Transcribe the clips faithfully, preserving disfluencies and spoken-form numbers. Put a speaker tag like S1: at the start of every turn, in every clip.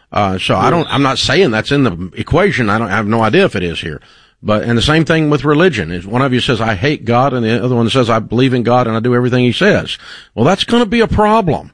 S1: Uh, so I don't, I'm not saying that's in the equation. I don't I have no idea if it is here. But, and the same thing with religion is one of you says, I hate God, and the other one says, I believe in God and I do everything he says. Well, that's going to be a problem.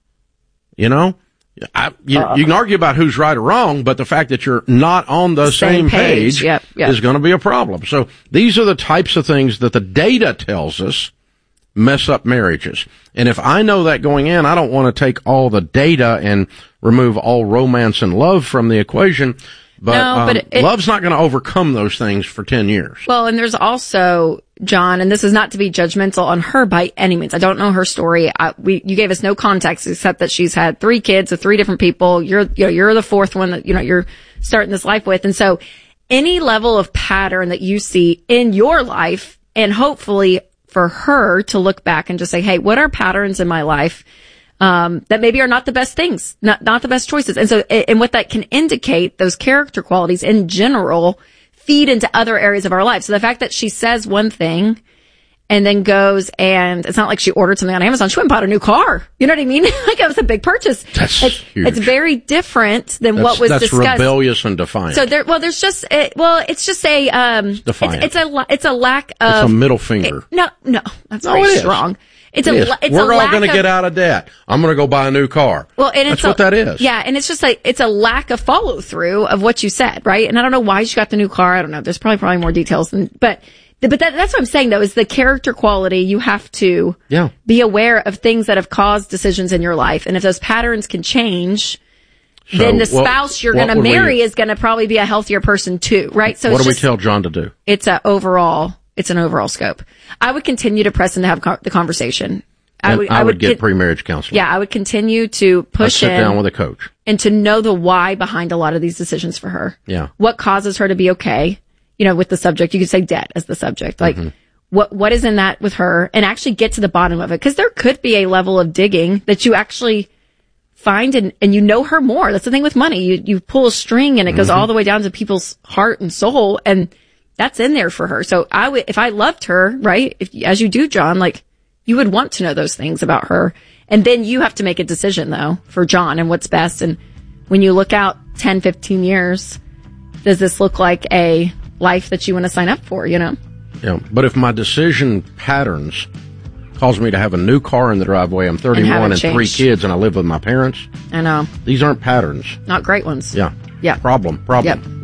S1: You know? I, you, uh, you can argue about who's right or wrong, but the fact that you're not on the same, same page, page
S2: yep, yep.
S1: is going to be a problem. So these are the types of things that the data tells us mess up marriages. And if I know that going in, I don't want to take all the data and remove all romance and love from the equation. But,
S2: no, but
S1: um,
S2: it,
S1: love's not going to overcome those things for ten years.
S2: Well, and there's also, John, and this is not to be judgmental on her by any means. I don't know her story. I, we, you gave us no context except that she's had three kids with three different people. You're, you know, you're the fourth one that, you know, you're starting this life with. And so any level of pattern that you see in your life, and hopefully for her to look back and just say, hey, what are patterns in my life? Um, that maybe are not the best things, not, not the best choices. And so, and what that can indicate, those character qualities in general feed into other areas of our life. So the fact that she says one thing and then goes and it's not like she ordered something on Amazon. She went and bought a new car. You know what I mean? Like it was a big purchase.
S1: That's
S2: it's,
S1: huge.
S2: It's very different than
S1: that's,
S2: what was
S1: that's
S2: discussed.
S1: That's rebellious and defiant.
S2: So there, well, there's just, it, well, it's just a, um,
S1: it's defiant.
S2: It's, it's a, it's a lack of.
S1: It's a middle finger.
S2: It, no, no, that's
S1: no,
S2: very
S1: it
S2: strong.
S1: Is.
S2: It's
S1: it
S2: a,
S1: is.
S2: it's
S1: We're
S2: a
S1: all going to get out of debt. I'm going to go buy a new car.
S2: Well, and
S1: that's
S2: it's a,
S1: what that is.
S2: Yeah, and it's just like it's a lack of follow through of what you said, right? And I don't know why she got the new car. I don't know. There's probably probably more details, than, but but that, that's what I'm saying though is the character quality. You have to
S1: yeah.
S2: be aware of things that have caused decisions in your life, and if those patterns can change, so, then the spouse what, you're going to marry we, is going to probably be a healthier person too, right? So
S1: what
S2: it's
S1: do
S2: just,
S1: we tell John to do?
S2: It's a overall. It's an overall scope. I would continue to press and to have co- the conversation.
S1: I would, I, would I would get con- pre-marriage counseling.
S2: Yeah, I would continue to push
S1: I'd sit
S2: in
S1: down with a coach
S2: and to know the why behind a lot of these decisions for her.
S1: Yeah,
S2: what causes her to be okay? You know, with the subject, you could say debt as the subject. Like, mm-hmm. what what is in that with her, and actually get to the bottom of it, because there could be a level of digging that you actually find and and you know her more. That's the thing with money. You you pull a string and it goes mm-hmm. all the way down to people's heart and soul, and that's in there for her. So I would, if I loved her, right, if as you do, John, like. You would want to know those things about her. And then you have to make a decision, though, for John and what's best. And when you look out ten, fifteen years, does this look like a life that you want to sign up for, you know?
S1: Yeah. But if my decision patterns cause me to have a new car in the driveway, I'm thirty-one and, and three kids, and I live with my parents.
S2: I know.
S1: These aren't patterns.
S2: Not great ones.
S1: Yeah.
S2: Yeah.
S1: Problem. Problem.
S2: Yep.